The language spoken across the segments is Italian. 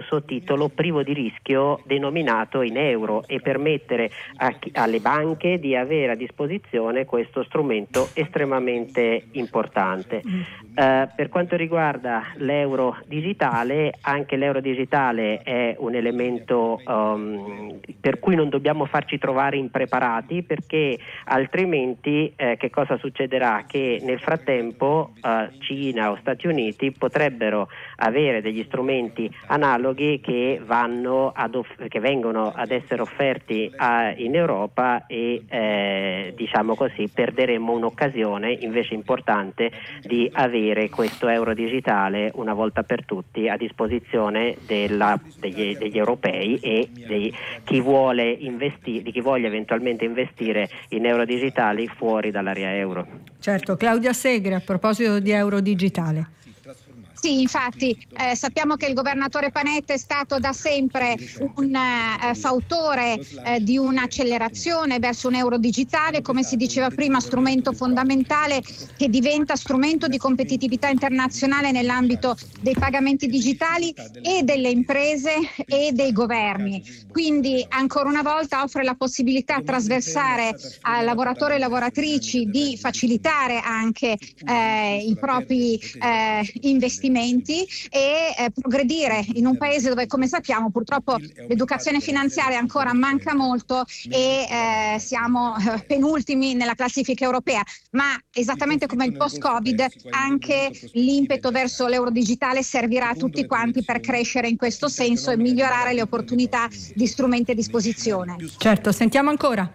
titolo privo di rischio denominato in euro e permettere alle banche di avere a disposizione questo strumento estremamente importante. Per quanto riguarda l'euro digitale, anche l'euro digitale è un elemento per cui non dobbiamo farci trovare impreparati, perché altrimenti che cosa succederà? Che nel frattempo Cina o Stati Uniti potrebbero avere degli strumenti analoghi che vengono ad essere offerti in Europa e diciamo così perderemo un'occasione invece importante di avere questo euro digitale una volta per tutti a disposizione degli europei e di chi voglia eventualmente investire in euro digitali fuori dall'area euro. Certo. Claudia Segre, a proposito di euro digitale. Sì, infatti sappiamo che il governatore Panetta è stato da sempre un fautore di un'accelerazione verso un euro digitale, come si diceva prima, strumento fondamentale che diventa strumento di competitività internazionale nell'ambito dei pagamenti digitali e delle imprese e dei governi. Quindi ancora una volta offre la possibilità trasversale a lavoratori e lavoratrici di facilitare anche i propri investimenti e progredire in un paese dove, come sappiamo, purtroppo l'educazione finanziaria ancora manca molto e siamo penultimi nella classifica europea, ma esattamente come il post-Covid anche l'impeto verso l'euro digitale servirà a tutti quanti per crescere in questo senso e migliorare le opportunità di strumenti a disposizione. Certo, sentiamo ancora.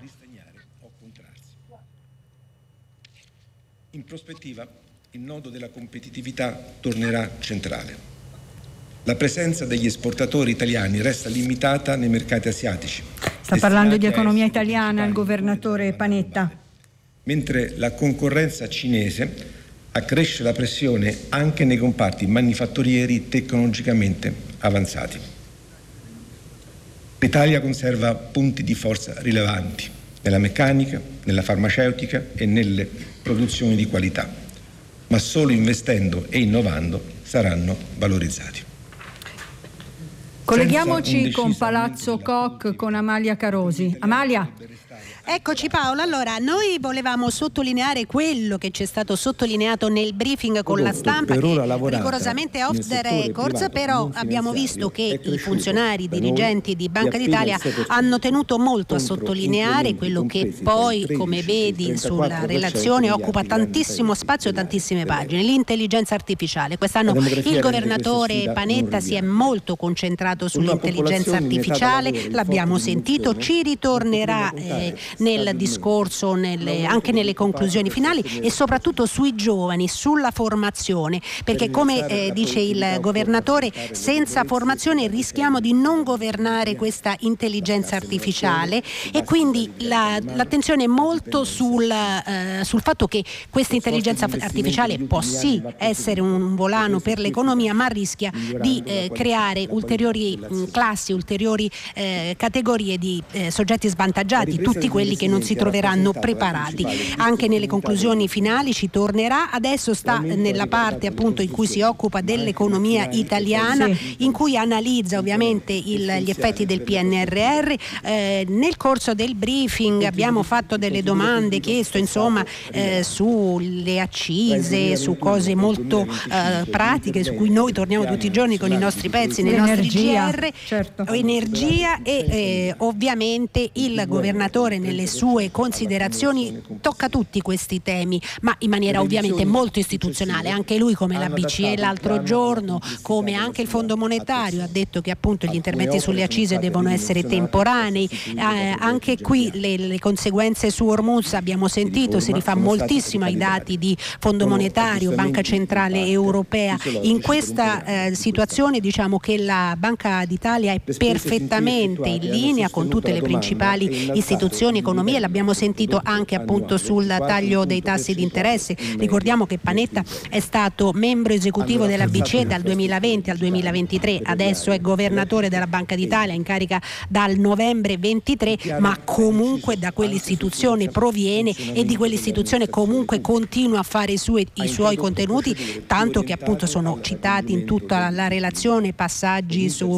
In prospettiva il nodo della competitività tornerà centrale. La presenza degli esportatori italiani resta limitata nei mercati asiatici. Sta parlando di economia italiana il governatore Panetta. Mentre la concorrenza cinese accresce la pressione anche nei comparti manifatturieri tecnologicamente avanzati. L'Italia conserva punti di forza rilevanti nella meccanica, nella farmaceutica e nelle produzioni di qualità, ma solo investendo e innovando saranno valorizzati. Colleghiamoci con Palazzo Koch, con Amalia Carosi. Amalia. Eccoci Paola, allora noi volevamo sottolineare quello che ci è stato sottolineato nel briefing con la stampa, che rigorosamente off the records, però abbiamo visto che i funzionari, i dirigenti di Banca d'Italia hanno tenuto molto a sottolineare quello che poi, come vedi sulla relazione, occupa tantissimo spazio e tantissime pagine, l'intelligenza artificiale. Quest'anno il governatore Panetta si è molto concentrato sull'intelligenza artificiale, l'abbiamo sentito, ci ritornerà nel discorso, anche nelle conclusioni finali, e soprattutto sui giovani, sulla formazione, perché come dice il governatore, senza formazione rischiamo di non governare questa intelligenza artificiale, e quindi l'attenzione è molto sul fatto che questa intelligenza artificiale può sì essere un volano per l'economia, ma rischia di creare ulteriori classi, ulteriori categorie di soggetti svantaggiati, tutti quelli che non si troveranno preparati. Anche nelle conclusioni finali ci tornerà. Adesso sta nella parte appunto in cui si occupa dell'economia italiana, in cui analizza ovviamente gli effetti del PNRR. Nel corso del briefing abbiamo fatto delle domande, chiesto insomma sulle accise, su cose molto pratiche su cui noi torniamo tutti i giorni con i nostri pezzi nei nostri GR, certo. Energia e ovviamente il governatore nelle sue considerazioni tocca tutti questi temi, ma in maniera ovviamente molto istituzionale. Anche lui, come la BCE l'altro giorno, come anche il Fondo Monetario, ha detto che appunto gli interventi sulle accise devono essere temporanei. Anche qui le conseguenze su Hormuz abbiamo sentito, si rifà moltissimo ai dati di Fondo Monetario, Banca Centrale Europea. In questa situazione diciamo che la Banca d'Italia è perfettamente in linea con tutte le principali istituzioni economie, l'abbiamo sentito anche appunto sul taglio dei tassi di interesse. Ricordiamo che Panetta è stato membro esecutivo della BCE dal 2020 al 2023, adesso è governatore della Banca d'Italia in carica dal novembre 23, ma comunque da quell'istituzione proviene e di quell'istituzione comunque continua a fare i suoi contenuti, tanto che appunto sono citati in tutta la relazione passaggi su